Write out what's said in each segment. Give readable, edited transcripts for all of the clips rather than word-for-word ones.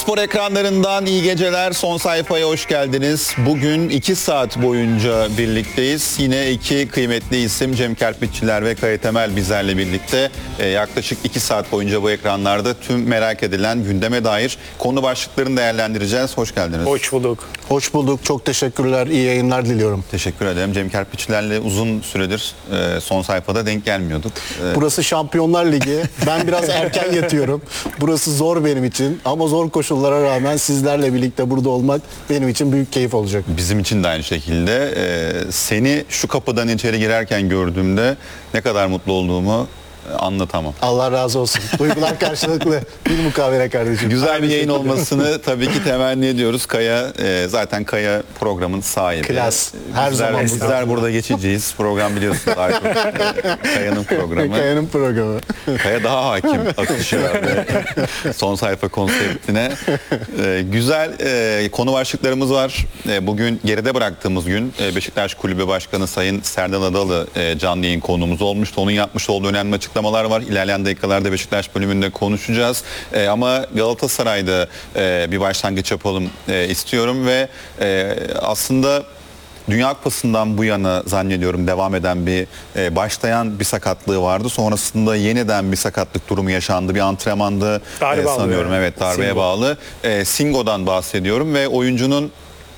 Spor ekranlarından iyi geceler. Son sayfaya hoş geldiniz. Bugün 2 saat boyunca birlikteyiz. Yine iki kıymetli isim Cem Kerpiççiler ve Kaya Temel bizlerle birlikte. Yaklaşık 2 saat boyunca bu ekranlarda tüm merak edilen gündeme dair konu başlıklarını değerlendireceğiz. Hoş geldiniz. Hoş bulduk. Hoş bulduk. Çok teşekkürler. İyi yayınlar diliyorum. Teşekkür ederim. Cem Kerpiççilerle uzun süredir son sayfada denk gelmiyorduk. Burası Şampiyonlar Ligi. Ben biraz erken yatıyorum. Burası zor benim için. Ama zor koşullara rağmen sizlerle birlikte burada olmak benim için büyük keyif olacak. Bizim için de aynı şekilde. Seni şu kapıdan içeri girerken gördüğümde ne kadar mutlu olduğumu anlatamam. Allah razı olsun. Duygular karşılıklı. Bir mukavele kardeşim. Güzel bir yayın olmasını tabii ki temenni ediyoruz. Kaya zaten Kaya programın sahibi. Klas. Her zaman bizler burada geçeceğiz. Program biliyorsunuz artık. Kaya'nın programı. Kaya'nın programı. Kaya daha hakim akışa ve son sayfa konseptine. Güzel konu başlıklarımız var. Bugün geride bıraktığımız gün Beşiktaş Kulübü Başkanı Sayın Serdal Adalı canlı yayın konuğumuz olmuştu. Onun yapmış olduğu önemli açıklamalar var. İlerleyen dakikalarda Beşiktaş bölümünde konuşacağız. Ama Galatasaray'da bir başlangıç yapalım istiyorum ve aslında Dünya Kupası'ndan bu yana zannediyorum devam eden bir başlayan bir sakatlığı vardı. Sonrasında yeniden bir sakatlık durumu yaşandı. Bir antrenmanda sanıyorum yani. Evet, darbeye bağlı. Singo'dan bahsediyorum ve oyuncunun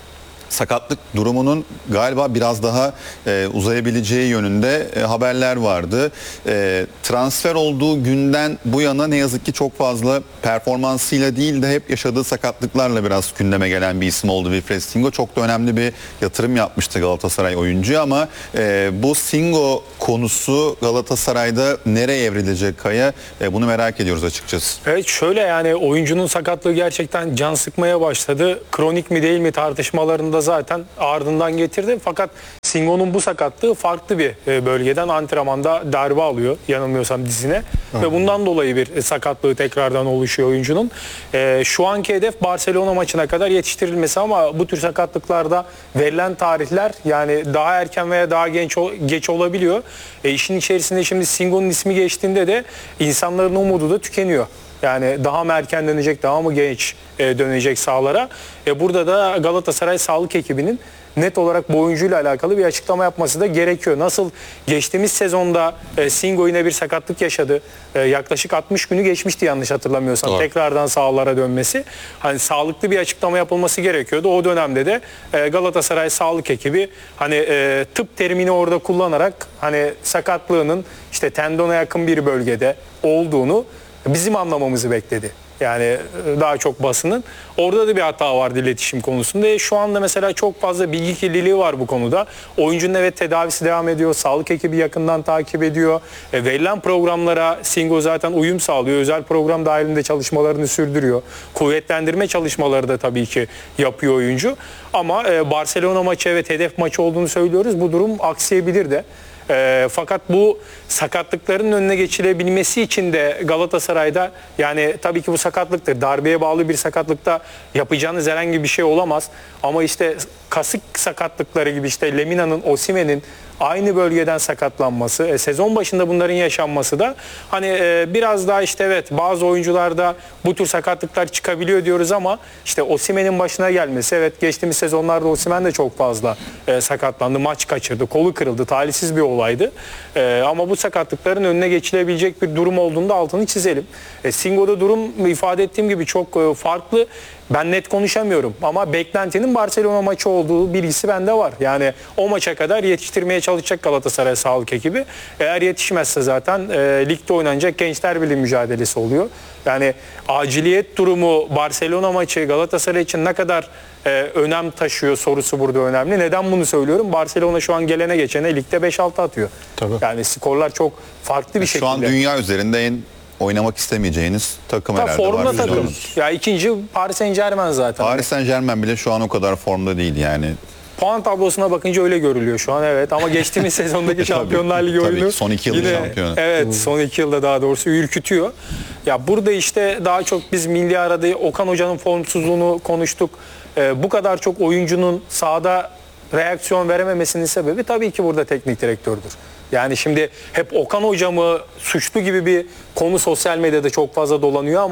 sakatlık durumunun galiba biraz daha uzayabileceği yönünde haberler vardı. Transfer olduğu günden bu yana ne yazık ki çok fazla performansıyla değil de hep yaşadığı sakatlıklarla biraz gündeme gelen bir isim oldu Wilfried Singo. Çok da önemli bir yatırım yapmıştı Galatasaray oyuncuya ama bu Singo konusu Galatasaray'da nereye evrilecek Kaya? Bunu merak ediyoruz açıkçası. Evet, şöyle yani oyuncunun sakatlığı gerçekten can sıkmaya başladı. Kronik mi değil mi tartışmalarında zaten ardından getirdi. Fakat Singo'nun bu sakatlığı farklı bir bölgeden antrenmanda darbe alıyor yanılmıyorsam dizine. Ve bundan dolayı bir sakatlığı tekrardan oluşuyor oyuncunun. Şu anki hedef Barcelona maçına kadar yetiştirilmesi ama bu tür sakatlıklarda verilen tarihler yani daha erken veya daha geç olabiliyor. İşin içerisinde şimdi Singo'nun ismi geçtiğinde de insanların umudu da tükeniyor. Yani daha mı erken dönecek, daha mı geç dönecek sahalara? Burada da Galatasaray sağlık ekibinin net olarak bu oyuncuyla alakalı bir açıklama yapması da gerekiyor. Nasıl geçtiğimiz sezonda Singo yine bir sakatlık yaşadı. Yaklaşık 60 günü geçmişti yanlış hatırlamıyorsam. Doğru. Tekrardan sahalara dönmesi. Hani sağlıklı bir açıklama yapılması gerekiyordu. O dönemde de Galatasaray sağlık ekibi hani tıp terimini orada kullanarak hani sakatlığının işte tendona yakın bir bölgede olduğunu bizim anlamamızı bekledi. Yani daha çok basının. Orada da bir hata vardı iletişim konusunda. Şu anda mesela çok fazla bilgi kirliliği var bu konuda. Oyuncunun evet tedavisi devam ediyor. Sağlık ekibi yakından takip ediyor. Verilen programlara Singo zaten uyum sağlıyor. Özel program dahilinde çalışmalarını sürdürüyor. Kuvvetlendirme çalışmaları da tabii ki yapıyor oyuncu. Ama Barcelona maçı evet hedef maçı olduğunu söylüyoruz. Bu durum akseyebilir de. Fakat bu sakatlıkların önüne geçilebilmesi için de Galatasaray'da yani tabii ki bu sakatlıktır. Darbeye bağlı bir sakatlıkta yapacağınız herhangi bir şey olamaz. Ama işte kasık sakatlıkları gibi işte Lemina'nın, Osimhen'in aynı bölgeden sakatlanması, sezon başında bunların yaşanması da hani biraz daha işte evet bazı oyuncularda bu tür sakatlıklar çıkabiliyor diyoruz ama işte Osimhen'in başına gelmesi evet geçtiğimiz sezonlarda Osimhen de çok fazla sakatlandı, maç kaçırdı, kolu kırıldı, talihsiz bir olaydı. Ama bu sakatlıkların önüne geçilebilecek bir durum olduğunda altını çizelim. Singo'da durum ifade ettiğim gibi çok farklı. Ben net konuşamıyorum ama beklentinin Barcelona maçı olduğu bilgisi bende var. Yani o maça kadar yetiştirmeye çalışacak Galatasaray sağlık ekibi. Eğer yetişmezse zaten ligde oynanacak Gençler Birliği mücadelesi oluyor. Yani aciliyet durumu Barcelona maçı Galatasaray için ne kadar önem taşıyor sorusu burada önemli. Neden bunu söylüyorum? Barcelona şu an gelene geçene ligde 5-6 atıyor. Tabii. Yani skorlar çok farklı bir şekilde. Şu an dünya üzerinde en oynamak istemeyeceğiniz takım herhalde formda var. takım. Ya ikinci Paris Saint-Germain zaten. Paris Saint-Germain bile şu an o kadar formda değil yani. Puan tablosuna bakınca öyle görülüyor şu an evet ama geçtiğimiz sezondaki Şampiyonlar Ligi oyunu son 2 yılda şampiyonu. Evet son 2 yılda daha doğrusu ürkütüyor. Ya burada işte daha çok biz milli arada Okan Hoca'nın formsuzluğunu konuştuk. Bu kadar çok oyuncunun sahada reaksiyon verememesinin sebebi tabii ki burada teknik direktördür. Yani şimdi hep Okan Hoca mı suçlu gibi bir konu sosyal medyada çok fazla dolanıyor ama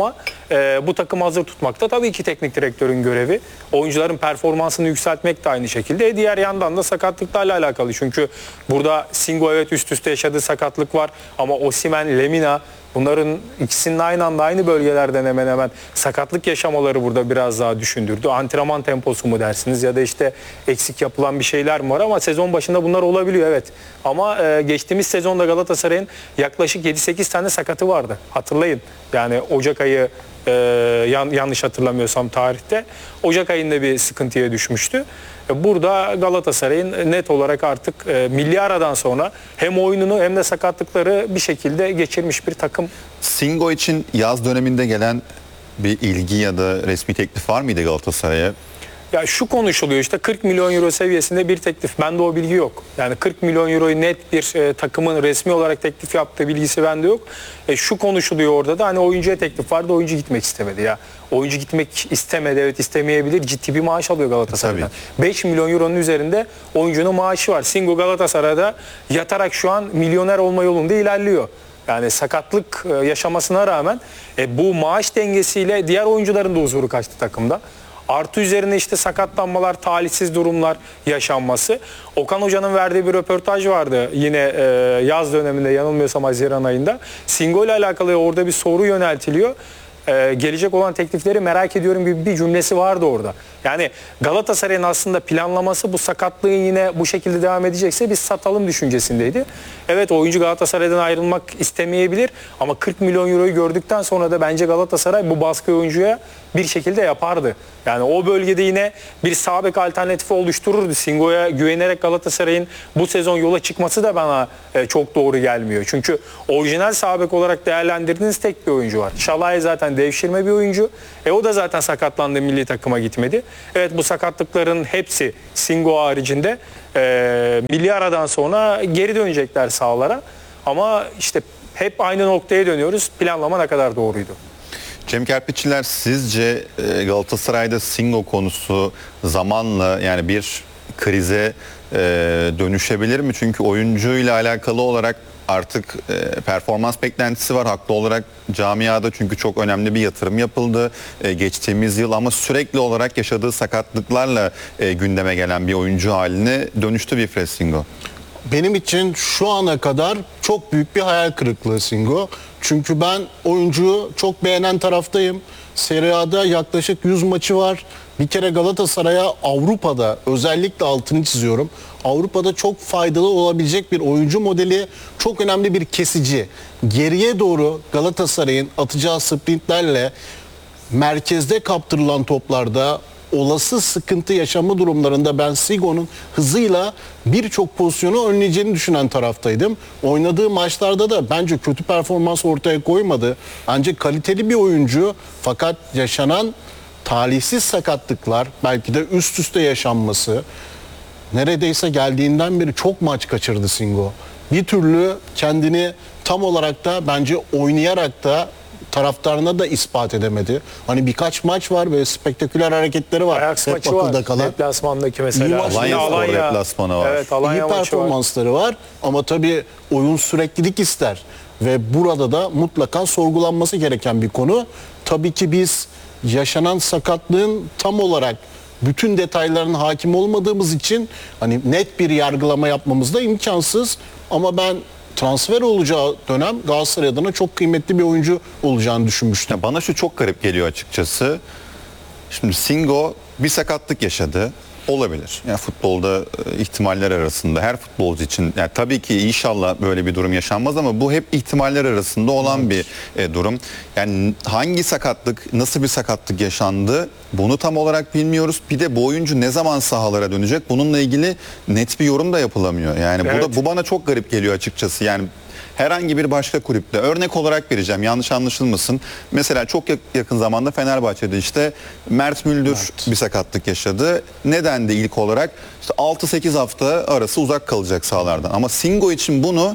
bu takımı hazır tutmak da tabii ki teknik direktörün görevi. Oyuncuların performansını yükseltmek de aynı şekilde. Diğer yandan da sakatlıklarla alakalı. Çünkü burada Singo evet üst üste yaşadığı sakatlık var ama Osimhen, Lemina, bunların ikisinin aynı anda aynı bölgelerden hemen hemen sakatlık yaşamaları burada biraz daha düşündürdü. Antrenman temposu mu dersiniz ya da işte eksik yapılan bir şeyler mi var ama sezon başında bunlar olabiliyor evet. Ama geçtiğimiz sezonda Galatasaray'ın yaklaşık 7-8 tane sakatı vardı. Hatırlayın. Yani Ocak ayı yanlış hatırlamıyorsam tarihte Ocak ayında bir sıkıntıya düşmüştü. Burada Galatasaray'ın net olarak artık milli aradan sonra hem oyununu hem de sakatlıkları bir şekilde geçirmiş bir takım. Singo için yaz döneminde gelen bir ilgi ya da resmi teklif var mıydı Galatasaray'a? Ya şu konuşuluyor işte 40 milyon euro seviyesinde bir teklif. Bende o bilgi yok. Yani 40 milyon euroyu net bir takımın resmi olarak teklif yaptığı bilgisi bende yok. Şu konuşuluyor orada da hani oyuncuya teklif vardı, oyuncu gitmek istemedi ya. Oyuncu gitmek istemedi, evet istemeyebilir. Ciddi bir maaş alıyor Galatasaray'dan. 5 milyon euronun üzerinde oyuncunun maaşı var. Singo Galatasaray'da yatarak şu an milyoner olma yolunda ilerliyor. Yani sakatlık yaşamasına rağmen bu maaş dengesiyle diğer oyuncuların da huzuru kaçtı takımda. Artı üzerine işte sakatlanmalar, talihsiz durumlar yaşanması. Okan Hoca'nın verdiği bir röportaj vardı yine yaz döneminde yanılmıyorsam Haziran ayında. Singo ile alakalı orada bir soru yöneltiliyor. Gelecek olan teklifleri merak ediyorum gibi bir cümlesi vardı orada. Yani Galatasaray'ın aslında planlaması bu sakatlığın yine bu şekilde devam edecekse biz satalım düşüncesindeydi. Evet oyuncu Galatasaray'dan ayrılmak istemeyebilir ama 40 milyon euroyu gördükten sonra da bence Galatasaray bu baskı oyuncuya bir şekilde yapardı. Yani o bölgede yine bir sağ bek alternatifi oluştururdu. Singo'ya güvenerek Galatasaray'ın bu sezon yola çıkması da bana çok doğru gelmiyor. Çünkü orijinal sağ bek olarak değerlendirdiğiniz tek bir oyuncu var. Şalay zaten devşirme bir oyuncu. O da zaten sakatlandı, milli takıma gitmedi. Evet bu sakatlıkların hepsi Singo haricinde milli aradan sonra geri dönecekler sahalara. Ama işte hep aynı noktaya dönüyoruz. Planlama ne kadar doğruydu? Cem Kerpiççiler sizce Galatasaray'da Singo konusu zamanla yani bir krize dönüşebilir mi? Çünkü oyuncuyla alakalı olarak artık performans beklentisi var haklı olarak camiada çünkü çok önemli bir yatırım yapıldı geçtiğimiz yıl ama sürekli olarak yaşadığı sakatlıklarla gündeme gelen bir oyuncu haline dönüştü Wilfried Singo. Benim için şu ana kadar çok büyük bir hayal kırıklığı Singo. Çünkü ben oyuncuyu çok beğenen taraftayım. Serie A'da yaklaşık 100 maçı var. Bir kere Galatasaray'a Avrupa'da özellikle altını çiziyorum. Avrupa'da çok faydalı olabilecek bir oyuncu modeli, çok önemli bir kesici. Geriye doğru Galatasaray'ın atacağı sprintlerle merkezde kaptırılan toplarda olası sıkıntı yaşama durumlarında ben Singo'nun hızıyla birçok pozisyonu önleyeceğini düşünen taraftaydım. Oynadığı maçlarda da bence kötü performans ortaya koymadı. Ancak kaliteli bir oyuncu fakat yaşanan talihsiz sakatlıklar belki de üst üste yaşanması neredeyse geldiğinden beri çok maç kaçırdı Singo. Bir türlü kendini tam olarak da bence oynayarak da taraftarına da ispat edemedi. Hani birkaç maç var böyle spektaküler hareketleri var. Ajax hep maçı var. akılda kalan. Deplasmandaki İyi mesela. maç. Alanya deplasmanı var. Evet, Alanya İyi maçı var. performansları var ama tabii oyun süreklilik ister ve burada da mutlaka sorgulanması gereken bir konu. Tabii ki biz yaşanan sakatlığın tam olarak bütün detaylarına hakim olmadığımız için hani net bir yargılama yapmamız da imkansız ama ben transfer olacağı dönem Galatasaray adına çok kıymetli bir oyuncu olacağını düşünmüştüm. Ya bana şu çok garip geliyor açıkçası. Şimdi Singo bir sakatlık yaşadı. Olabilir. Yani futbolda ihtimaller arasında her futbolcu için yani tabii ki inşallah böyle bir durum yaşanmaz ama bu hep ihtimaller arasında olan bir durum. Yani hangi sakatlık, nasıl bir sakatlık yaşandı bunu tam olarak bilmiyoruz. Bir de bu oyuncu ne zaman sahalara dönecek? Bununla ilgili net bir yorum da yapılamıyor. Yani Evet. bu bana çok garip geliyor açıkçası. Yani herhangi bir başka kulüpte örnek olarak vereceğim yanlış anlaşılmasın. Mesela çok yakın zamanda Fenerbahçe'de işte Mert Müldür bir sakatlık yaşadı. Neden de ilk olarak işte 6-8 hafta arası uzak kalacak sahalardan. Ama Singo için bunu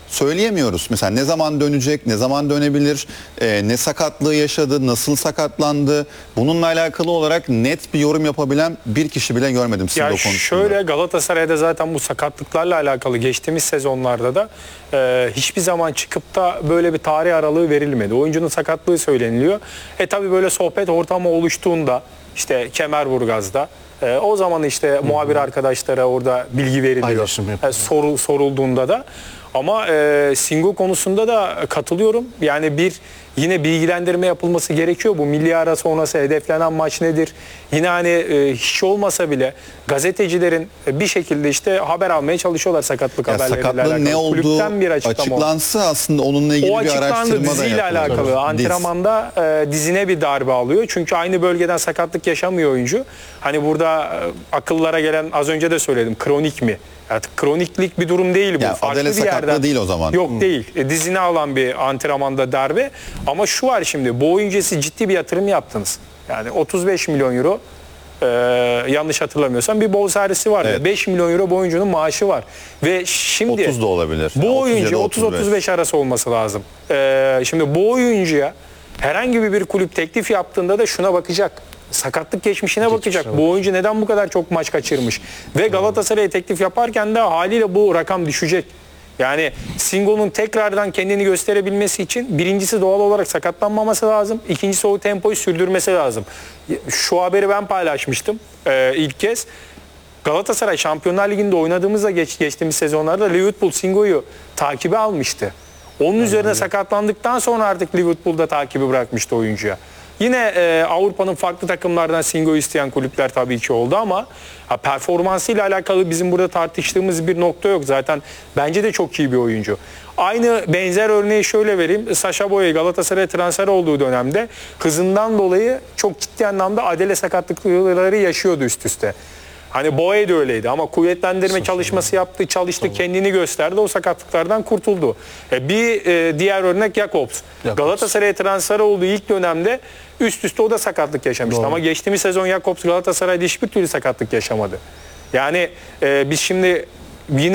söyleyemiyoruz. Mesela ne zaman dönecek, ne zaman dönebilir, ne sakatlığı yaşadı, nasıl sakatlandı. Bununla alakalı olarak net bir yorum yapabilen bir kişi bile görmedim Singo Ya konusunda. şöyle, Galatasaray'da zaten bu sakatlıklarla alakalı geçtiğimiz sezonlarda da hiçbir zaman çıkıp da böyle bir tarih aralığı verilmedi. Oyuncunun sakatlığı söyleniliyor. Tabii böyle sohbet ortamı oluştuğunda işte Kemerburgaz'da o zaman işte muhabir arkadaşlara orada bilgi veriliyor. Paylaşım yapıyor. Sorulduğunda da. Ama Singo konusunda da katılıyorum. Yani yine bilgilendirme yapılması gerekiyor. Bu milli ara sonrası hedeflenen maç nedir? Yine hani hiç olmasa bile gazetecilerin bir şekilde işte haber almaya çalışıyorlar sakatlık Ya haberleriyle sakatlığın alakalı. ne olduğu Kulüpten bir açıklama. açıklansa aslında onunla ilgili O bir açıklandı, araştırma da diziyle yapılır. alakalı. Diz. Antrenmanda dizine bir darbe alıyor. Çünkü aynı bölgeden sakatlık yaşamıyor oyuncu. Hani burada akıllara gelen, az önce de söyledim, kronik mi? Artık kroniklik bir durum değil bu. Yani Farklı adele bir sakatlığı yerden. değil o zaman. Yok değil. Dizine alan bir antrenmanda darbe. Ama şu var şimdi, bu oyuncuya ciddi bir yatırım yaptınız. Yani 35 milyon euro yanlış hatırlamıyorsam bir bonservisi vardı. Evet. 5 milyon euro bu oyuncunun maaşı var. Ve şimdi 30 da olabilir. bu Yani oyuncu 37, 30-35 arası olması lazım. Şimdi bu oyuncuya herhangi bir kulüp teklif yaptığında da şuna bakacak. Sakatlık geçmişine bakacak. Bu oyuncu neden bu kadar çok maç kaçırmış? Ve Galatasaray'a teklif yaparken de haliyle bu rakam düşecek. Yani Singo'nun tekrardan kendini gösterebilmesi için birincisi doğal olarak sakatlanmaması lazım. İkincisi o tempoyu sürdürmesi lazım. Şu haberi ben paylaşmıştım ilk kez. Galatasaray Şampiyonlar Ligi'nde oynadığımızda geçtiğimiz sezonlarda Liverpool Singo'yu takibe almıştı. Onun üzerine sakatlandıktan sonra artık Liverpool'da takibi bırakmıştı oyuncuya. Yine Avrupa'nın farklı takımlardan Singo'yu isteyen kulüpler tabii ki oldu ama performansıyla alakalı bizim burada tartıştığımız bir nokta yok. Zaten bence de çok iyi bir oyuncu. Aynı benzer örneği şöyle vereyim. Sacha Boey Galatasaray'a transfer olduğu dönemde hızından dolayı çok ciddi anlamda adele sakatlıkları yaşıyordu üst üste. Hani Boey de öyleydi ama kuvvetlendirme çalışması yaptı, çalıştı, kendini gösterdi. O sakatlıklardan kurtuldu. Diğer örnek Jakobs. Galatasaray'a transfer olduğu ilk dönemde üst üste o da sakatlık yaşamıştı. Doğru. Ama geçtiğimiz sezon Jakobs Galatasaray'da hiçbir türlü sakatlık yaşamadı. Yani biz şimdi yine